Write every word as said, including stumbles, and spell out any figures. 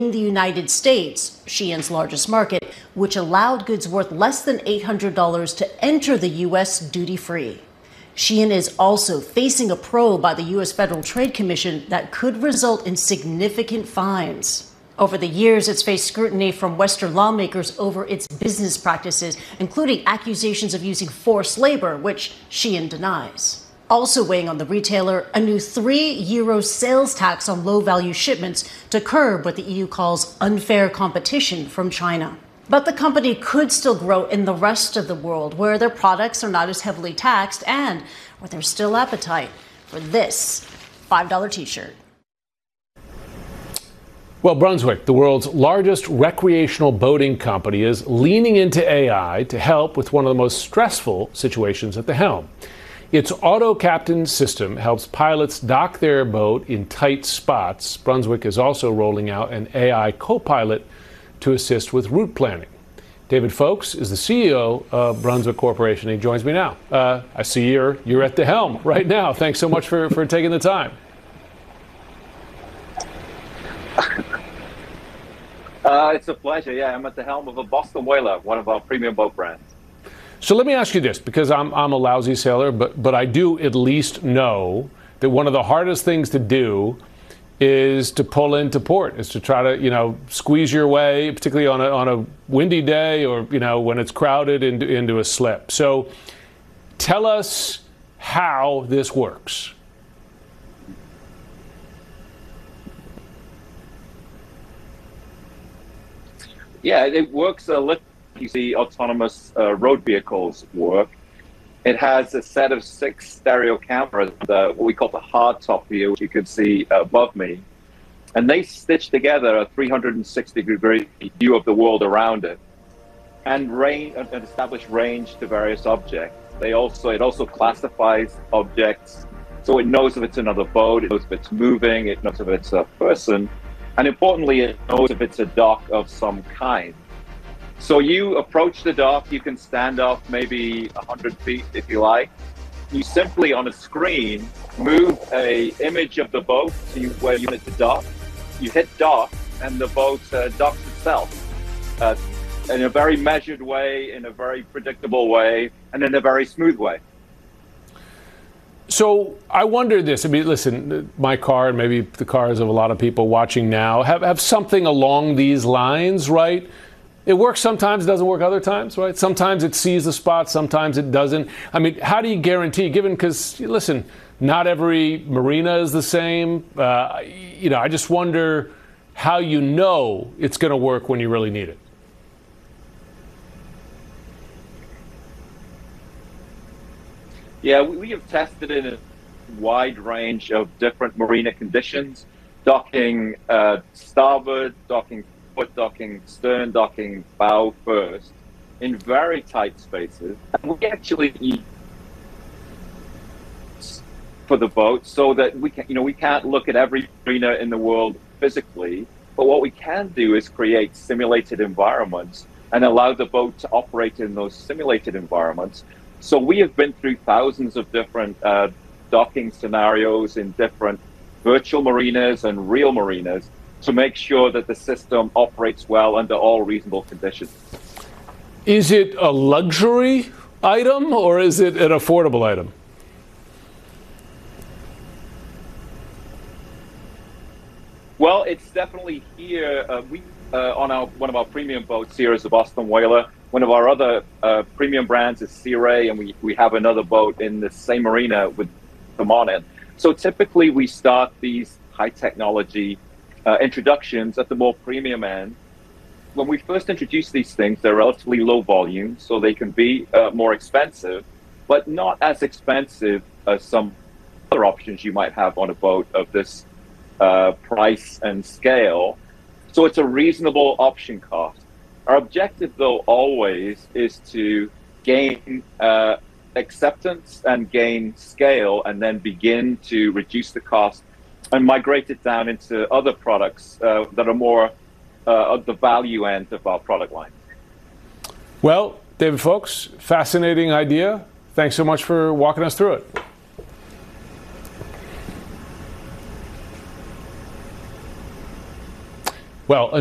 the United States, Shein's largest market, which allowed goods worth less than eight hundred dollars to enter the U S duty-free. Shein is also facing a probe by the U S Federal Trade Commission that could result in significant fines. Over the years, it's faced scrutiny from Western lawmakers over its business practices, including accusations of using forced labor, which Shein denies. Also weighing on the retailer, a new three euro sales tax on low-value shipments to curb what the E U calls unfair competition from China. But the company could still grow in the rest of the world, where their products are not as heavily taxed and where there's still appetite for this five dollar t-shirt. Well, Brunswick, the world's largest recreational boating company, is leaning into A I to help with one of the most stressful situations at the helm. Its auto captain system helps pilots dock their boat in tight spots. Brunswick is also rolling out an A I co-pilot to assist with route planning. David Folks is the C E O of Brunswick Corporation. He joins me now. Uh, I see you're you're at the helm right now. Thanks so much for, for taking the time. Uh, it's a pleasure. Yeah, I'm at the helm of a Boston Whaler, one of our premium boat brands. So let me ask you this, because I'm I'm a lousy sailor, but but I do at least know that one of the hardest things to do is to pull into port, is to try to, you know, squeeze your way, particularly on a on a windy day, or, you know, when it's crowded into into a slip. So tell us how this works. Yeah, it works a little. You see autonomous uh, road vehicles work. It has a set of six stereo cameras, uh, what we call the hard top view, which you can see above me. And they stitch together a three hundred sixty degree view of the world around it and range and establish range to various objects. They also it also classifies objects, so it knows if it's another boat, it knows if it's moving, it knows if it's a person, and importantly, it knows if it's a dock of some kind. So you approach the dock, you can stand off maybe one hundred feet if you like. You simply, on a screen, move a image of the boat to where you want it to dock. You hit dock, and the boat uh, docks itself uh, in a very measured way, in a very predictable way, and in a very smooth way. So I wonder this. I mean, listen, my car, and maybe the cars of a lot of people watching now, have, have something along these lines, right? It works sometimes, it doesn't work other times, right? Sometimes it sees the spot, sometimes it doesn't. I mean, how do you guarantee, given, because, listen, not every marina is the same. Uh, you know, I just wonder how you know it's going to work when you really need it. Yeah, we, we have tested in a wide range of different marina conditions, docking uh, starboard, docking foot docking, stern docking, bow first, in very tight spaces. And we actually use for the boat so that we can, you know, we can't look at every marina in the world physically, but what we can do is create simulated environments and allow the boat to operate in those simulated environments. So we have been through thousands of different uh, docking scenarios in different virtual marinas and real marinas to make sure that the system operates well under all reasonable conditions. Is it a luxury item or is it an affordable item? Well, it's definitely here. Uh, we uh, on our one of our premium boats here is the Boston Whaler. One of our other uh, premium brands is Sea Ray, and we, we have another boat in the same marina with them on it. So typically we start these high technology Uh, introductions at the more premium end. When we first introduce these things, they're relatively low volume, so they can be uh, more expensive, but not as expensive as some other options you might have on a boat of this uh, price and scale. So it's a reasonable option cost. Our objective, though, always is to gain uh, acceptance and gain scale, and then begin to reduce the cost and migrate it down into other products uh, that are more uh, at the value end of our product line. Well, David Folks, fascinating idea. Thanks so much for walking us through it. Well,